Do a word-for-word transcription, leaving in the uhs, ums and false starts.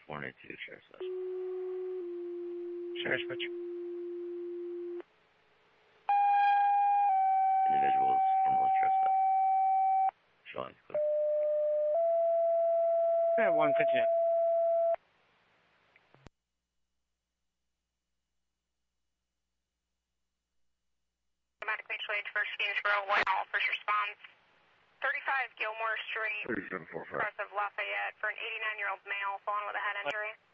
four ninety-two, Sheriff's Dispatch. Sheriff's Dispatch. Individuals formerly trespassed. Showing clear. Yeah, one fifty. Mutual aid first Gainsborough, Whitehall, first response. thirty-five Gilmore Street, thirty-seven four five. across of Lafayette for an eighty-nine-year-old male fallen with a head injury.